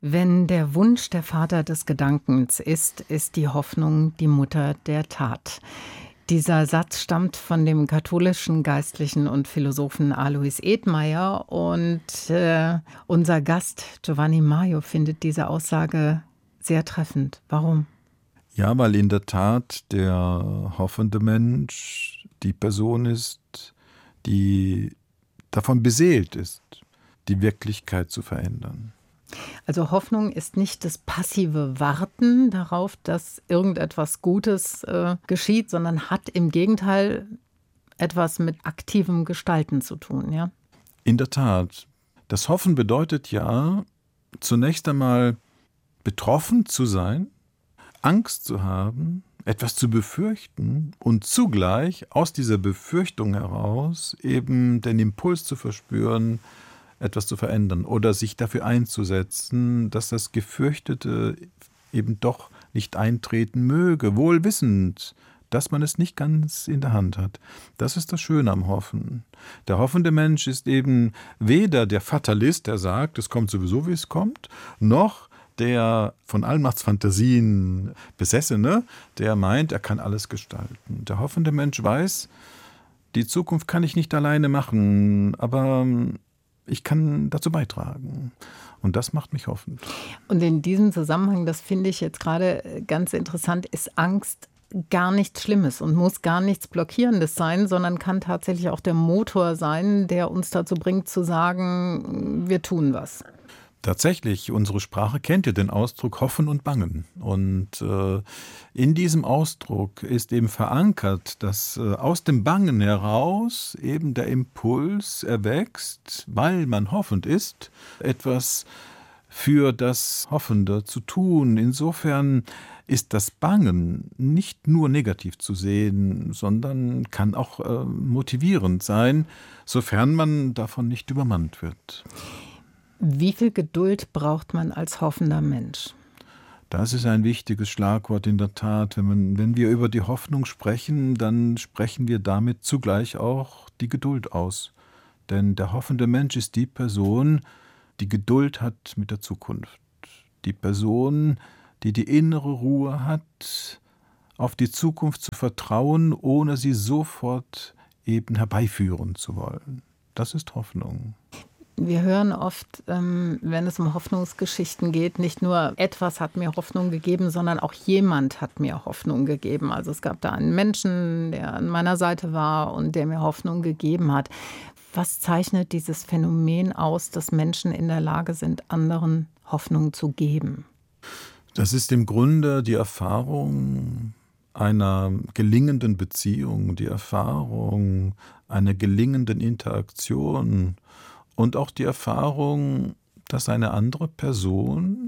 Wenn der Wunsch der Vater des Gedankens ist, ist die Hoffnung die Mutter der Tat. Dieser Satz stammt von dem katholischen Geistlichen und Philosophen Alois Edmeyer und unser Gast Giovanni Maio findet diese Aussage sehr treffend. Warum? Ja, weil in der Tat der hoffende Mensch die Person ist, die davon beseelt ist, die Wirklichkeit zu verändern. Also Hoffnung ist nicht das passive Warten darauf, dass irgendetwas Gutes geschieht, sondern hat im Gegenteil etwas mit aktivem Gestalten zu tun, ja? In der Tat. Das Hoffen bedeutet ja, zunächst einmal betroffen zu sein, Angst zu haben, etwas zu befürchten und zugleich aus dieser Befürchtung heraus eben den Impuls zu verspüren, etwas zu verändern oder sich dafür einzusetzen, dass das Gefürchtete eben doch nicht eintreten möge, wohl wissend, dass man es nicht ganz in der Hand hat. Das ist das Schöne am Hoffen. Der hoffende Mensch ist eben weder der Fatalist, der sagt, es kommt sowieso, wie es kommt, noch der von Allmachtsfantasien Besessene, der meint, er kann alles gestalten. Der hoffende Mensch weiß, die Zukunft kann ich nicht alleine machen, aber ich kann dazu beitragen. Und das macht mich hoffend. Und in diesem Zusammenhang, das finde ich jetzt gerade ganz interessant, ist Angst gar nichts Schlimmes und muss gar nichts Blockierendes sein, sondern kann tatsächlich auch der Motor sein, der uns dazu bringt zu sagen, wir tun was. Tatsächlich, unsere Sprache kennt ja den Ausdruck Hoffen und Bangen. Und in diesem Ausdruck ist eben verankert, dass aus dem Bangen heraus eben der Impuls erwächst, weil man hoffend ist, etwas für das Hoffende zu tun. Insofern ist das Bangen nicht nur negativ zu sehen, sondern kann auch motivierend sein, sofern man davon nicht übermannt wird. Wie viel Geduld braucht man als hoffender Mensch? Das ist ein wichtiges Schlagwort in der Tat. Wenn wir über die Hoffnung sprechen, dann sprechen wir damit zugleich auch die Geduld aus. Denn der hoffende Mensch ist die Person, die Geduld hat mit der Zukunft. Die Person, die die innere Ruhe hat, auf die Zukunft zu vertrauen, ohne sie sofort eben herbeiführen zu wollen. Das ist Hoffnung. Wir hören oft, wenn es um Hoffnungsgeschichten geht, nicht nur etwas hat mir Hoffnung gegeben, sondern auch jemand hat mir Hoffnung gegeben. Also es gab da einen Menschen, der an meiner Seite war und der mir Hoffnung gegeben hat. Was zeichnet dieses Phänomen aus, dass Menschen in der Lage sind, anderen Hoffnung zu geben? Das ist im Grunde die Erfahrung einer gelingenden Beziehung, die Erfahrung einer gelingenden Interaktion. Und auch die Erfahrung, dass eine andere Person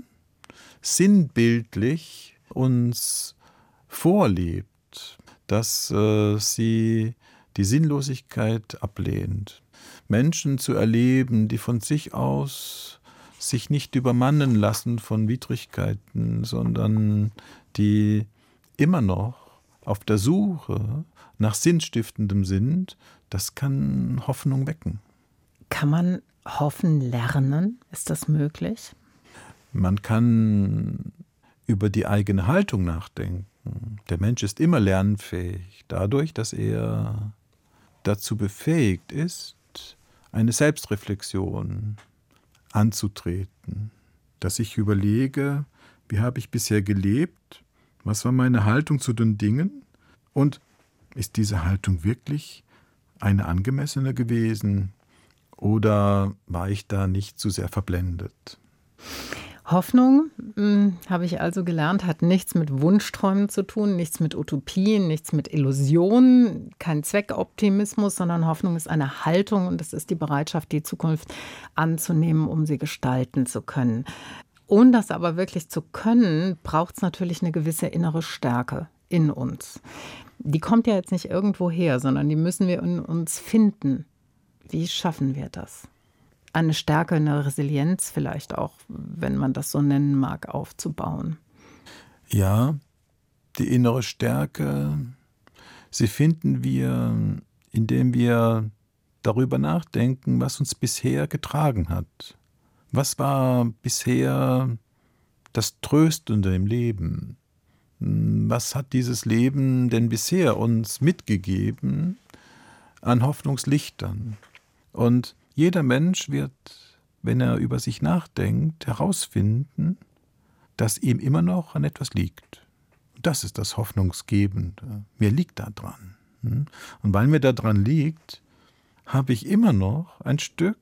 sinnbildlich uns vorlebt, dass sie die Sinnlosigkeit ablehnt. Menschen zu erleben, die von sich aus sich nicht übermannen lassen von Widrigkeiten, sondern die immer noch auf der Suche nach Sinnstiftendem sind, das kann Hoffnung wecken. Kann man hoffen lernen? Ist das möglich? Man kann über die eigene Haltung nachdenken. Der Mensch ist immer lernfähig, dadurch, dass er dazu befähigt ist, eine Selbstreflexion anzutreten. Dass ich überlege, wie habe ich bisher gelebt? Was war meine Haltung zu den Dingen? Und ist diese Haltung wirklich eine angemessene gewesen? Oder war ich da nicht zu sehr verblendet? Hoffnung, habe ich also gelernt, hat nichts mit Wunschträumen zu tun, nichts mit Utopien, nichts mit Illusionen, kein Zweckoptimismus, sondern Hoffnung ist eine Haltung und es ist die Bereitschaft, die Zukunft anzunehmen, um sie gestalten zu können. Um das aber wirklich zu können, braucht es natürlich eine gewisse innere Stärke in uns. Die kommt ja jetzt nicht irgendwo her, sondern die müssen wir in uns finden. Wie schaffen wir das? Eine Stärke, eine Resilienz vielleicht auch, wenn man das so nennen mag, aufzubauen. Ja, die innere Stärke, sie finden wir, indem wir darüber nachdenken, was uns bisher getragen hat. Was war bisher das Tröstende im Leben? Was hat dieses Leben denn bisher uns mitgegeben an Hoffnungslichtern? Und jeder Mensch wird, wenn er über sich nachdenkt, herausfinden, dass ihm immer noch an etwas liegt. Das ist das Hoffnungsgebende. Mir liegt da dran. Und weil mir da dran liegt, habe ich immer noch ein Stück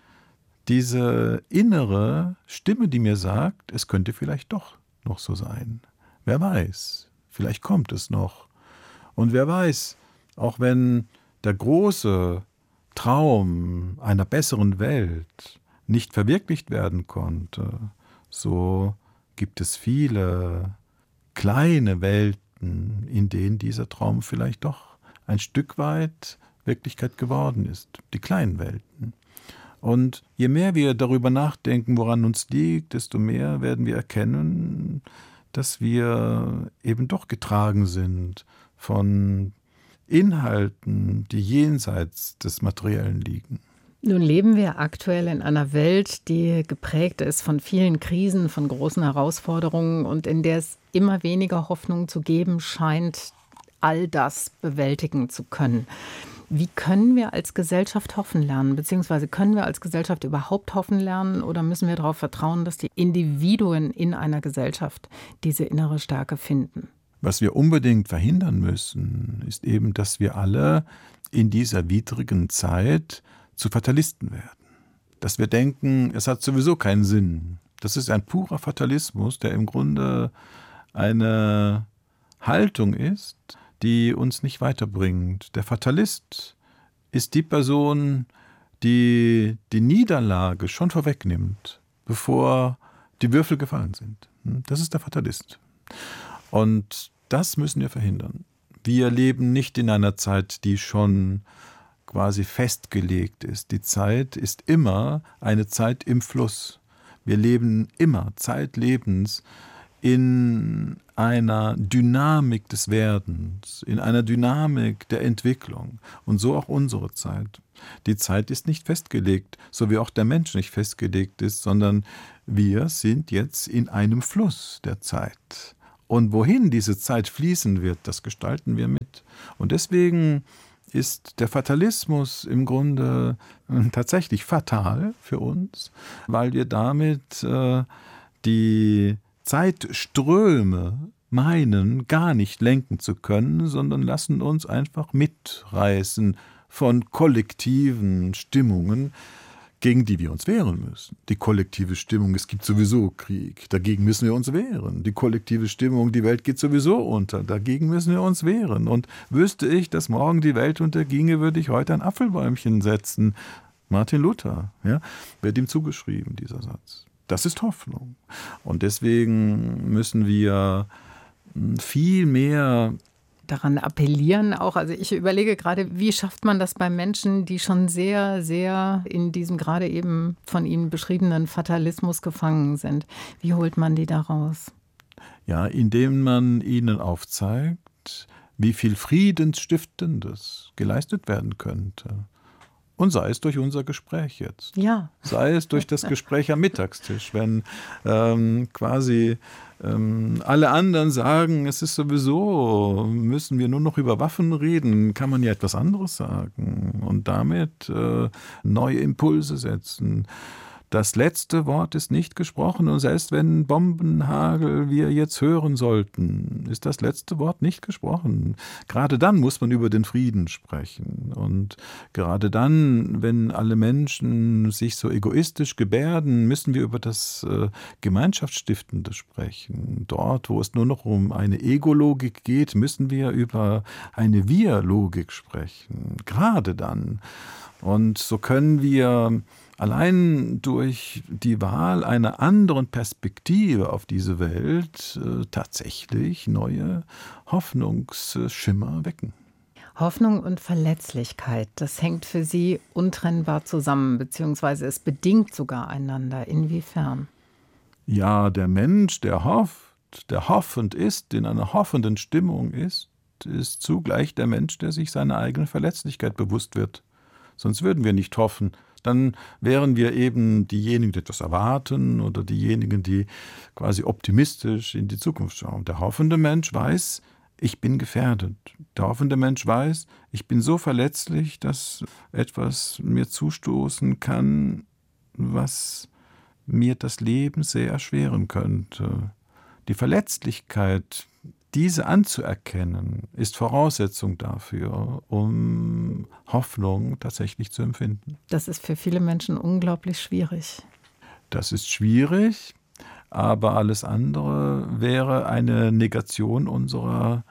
diese innere Stimme, die mir sagt, es könnte vielleicht doch noch so sein. Wer weiß, vielleicht kommt es noch. Und wer weiß, auch wenn der große Traum einer besseren Welt nicht verwirklicht werden konnte, so gibt es viele kleine Welten, in denen dieser Traum vielleicht doch ein Stück weit Wirklichkeit geworden ist. Die kleinen Welten. Und je mehr wir darüber nachdenken, woran uns liegt, desto mehr werden wir erkennen, dass wir eben doch getragen sind von Inhalten, die jenseits des Materiellen liegen. Nun leben wir aktuell in einer Welt, die geprägt ist von vielen Krisen, von großen Herausforderungen und in der es immer weniger Hoffnung zu geben scheint, all das bewältigen zu können. Wie können wir als Gesellschaft hoffen lernen? Beziehungsweise können wir als Gesellschaft überhaupt hoffen lernen oder müssen wir darauf vertrauen, dass die Individuen in einer Gesellschaft diese innere Stärke finden? Was wir unbedingt verhindern müssen, ist eben, dass wir alle in dieser widrigen Zeit zu Fatalisten werden. Dass wir denken, es hat sowieso keinen Sinn. Das ist ein purer Fatalismus, der im Grunde eine Haltung ist, die uns nicht weiterbringt. Der Fatalist ist die Person, die die Niederlage schon vorwegnimmt, bevor die Würfel gefallen sind. Das ist der Fatalist. Und das müssen wir verhindern. Wir leben nicht in einer Zeit, die schon quasi festgelegt ist. Die Zeit ist immer eine Zeit im Fluss. Wir leben immer zeitlebens in einer Dynamik des Werdens, in einer Dynamik der Entwicklung. Und so auch unsere Zeit. Die Zeit ist nicht festgelegt, so wie auch der Mensch nicht festgelegt ist, sondern wir sind jetzt in einem Fluss der Zeit. Und wohin diese Zeit fließen wird, das gestalten wir mit. Und deswegen ist der Fatalismus im Grunde tatsächlich fatal für uns, weil wir damit die Zeitströme meinen, gar nicht lenken zu können, sondern lassen uns einfach mitreißen von kollektiven Stimmungen, gegen die wir uns wehren müssen. Die kollektive Stimmung, es gibt sowieso Krieg, dagegen müssen wir uns wehren. Die kollektive Stimmung, die Welt geht sowieso unter, dagegen müssen wir uns wehren. Und wüsste ich, dass morgen die Welt unterginge, würde ich heute ein Apfelbäumchen setzen. Martin Luther, ja, wird ihm zugeschrieben, dieser Satz. Das ist Hoffnung. Und deswegen müssen wir viel mehr daran appellieren auch. Also ich überlege gerade, wie schafft man das bei Menschen, die schon sehr, sehr in diesem gerade eben von Ihnen beschriebenen Fatalismus gefangen sind? Wie holt man die da raus? Ja, indem man ihnen aufzeigt, wie viel Friedensstiftendes geleistet werden könnte. Und sei es durch unser Gespräch jetzt. Ja. Sei es durch das Gespräch am Mittagstisch, wenn quasi alle anderen sagen, es ist sowieso, müssen wir nur noch über Waffen reden, kann man ja etwas anderes sagen und damit neue Impulse setzen. Das letzte Wort ist nicht gesprochen und selbst wenn Bombenhagel wir jetzt hören sollten, ist das letzte Wort nicht gesprochen. Gerade dann muss man über den Frieden sprechen und gerade dann, wenn alle Menschen sich so egoistisch gebärden, müssen wir über das Gemeinschaftsstiftende sprechen. Dort, wo es nur noch um eine Ego-Logik geht, müssen wir über eine Wir-Logik sprechen. Gerade dann. Und so können wir allein durch die Wahl einer anderen Perspektive auf diese Welt tatsächlich neue Hoffnungsschimmer wecken. Hoffnung und Verletzlichkeit, das hängt für Sie untrennbar zusammen, beziehungsweise es bedingt sogar einander. Inwiefern? Ja, der Mensch, der hofft, der hoffend ist, in einer hoffenden Stimmung ist zugleich der Mensch, der sich seiner eigenen Verletzlichkeit bewusst wird. Sonst würden wir nicht hoffen. Dann wären wir eben diejenigen, die etwas erwarten oder diejenigen, die quasi optimistisch in die Zukunft schauen. Der hoffende Mensch weiß, ich bin gefährdet. Der hoffende Mensch weiß, ich bin so verletzlich, dass etwas mir zustoßen kann, was mir das Leben sehr erschweren könnte. Die Verletzlichkeit, diese anzuerkennen, ist Voraussetzung dafür, um Hoffnung tatsächlich zu empfinden. Das ist für viele Menschen unglaublich schwierig. Das ist schwierig, aber alles andere wäre eine Negation unserer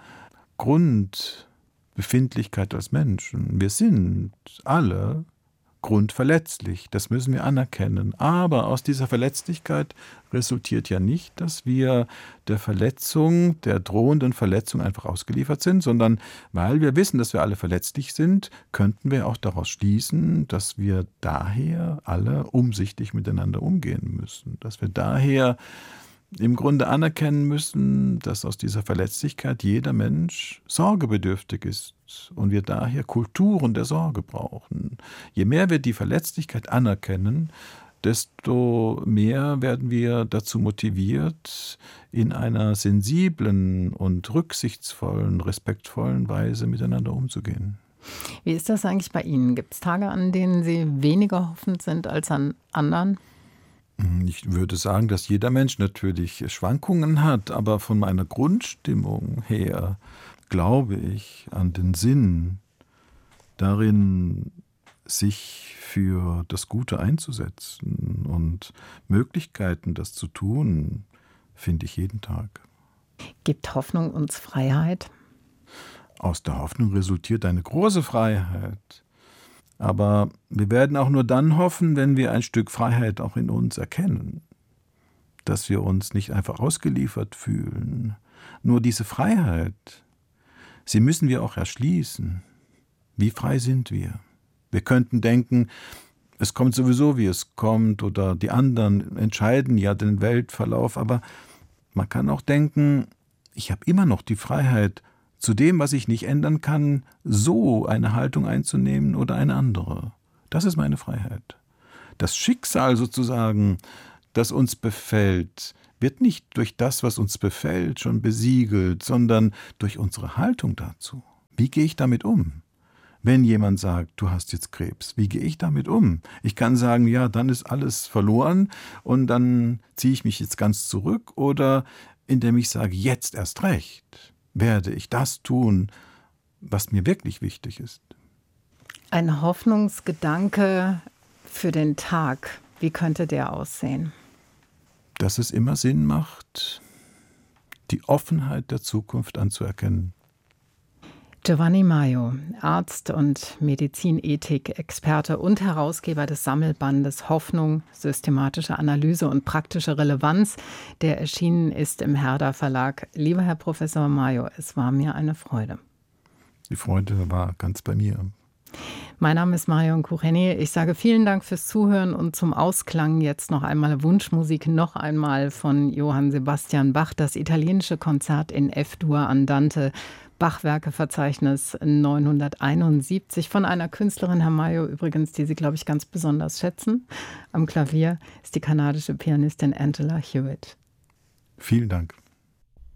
Grundbefindlichkeit als Menschen. Wir sind alle grundverletzlich, das müssen wir anerkennen. Aber aus dieser Verletzlichkeit resultiert ja nicht, dass wir der Verletzung, der drohenden Verletzung einfach ausgeliefert sind, sondern weil wir wissen, dass wir alle verletzlich sind, könnten wir auch daraus schließen, dass wir daher alle umsichtig miteinander umgehen müssen. Dass wir daher im Grunde anerkennen müssen, dass aus dieser Verletzlichkeit jeder Mensch sorgebedürftig ist und wir daher Kulturen der Sorge brauchen. Je mehr wir die Verletzlichkeit anerkennen, desto mehr werden wir dazu motiviert, in einer sensiblen und rücksichtsvollen, respektvollen Weise miteinander umzugehen. Wie ist das eigentlich bei Ihnen? Gibt es Tage, an denen Sie weniger hoffend sind als an anderen? Ich würde sagen, dass jeder Mensch natürlich Schwankungen hat, aber von meiner Grundstimmung her glaube ich an den Sinn darin, sich für das Gute einzusetzen und Möglichkeiten, das zu tun, finde ich jeden Tag. Gibt Hoffnung uns Freiheit? Aus der Hoffnung resultiert eine große Freiheit. Aber wir werden auch nur dann hoffen, wenn wir ein Stück Freiheit auch in uns erkennen. Dass wir uns nicht einfach ausgeliefert fühlen. Nur diese Freiheit, sie müssen wir auch erschließen. Wie frei sind wir? Wir könnten denken, es kommt sowieso, wie es kommt, oder die anderen entscheiden ja den Weltverlauf. Aber man kann auch denken, ich habe immer noch die Freiheit, zu dem, was ich nicht ändern kann, so eine Haltung einzunehmen oder eine andere. Das ist meine Freiheit. Das Schicksal sozusagen, das uns befällt, wird nicht durch das, was uns befällt, schon besiegelt, sondern durch unsere Haltung dazu. Wie gehe ich damit um? Wenn jemand sagt, du hast jetzt Krebs, wie gehe ich damit um? Ich kann sagen, ja, dann ist alles verloren und dann ziehe ich mich jetzt ganz zurück, oder indem ich sage, jetzt erst recht werde ich das tun, was mir wirklich wichtig ist. Ein Hoffnungsgedanke für den Tag. Wie könnte der aussehen? Dass es immer Sinn macht, die Offenheit der Zukunft anzuerkennen. Giovanni Maio, Arzt und Medizinethik-Experte und Herausgeber des Sammelbandes Hoffnung, systematische Analyse und praktische Relevanz, der erschienen ist im Herder Verlag. Lieber Herr Professor Maio, es war mir eine Freude. Die Freude war ganz bei mir. Mein Name ist Marion Kucheni. Ich sage vielen Dank fürs Zuhören und zum Ausklang jetzt noch einmal Wunschmusik, noch einmal von Johann Sebastian Bach, das italienische Konzert in F-Dur Andante, Bachwerkeverzeichnis 971 von einer Künstlerin, Herr Maio, übrigens, die Sie, glaube ich, ganz besonders schätzen. Am Klavier ist die kanadische Pianistin Angela Hewitt. Vielen Dank.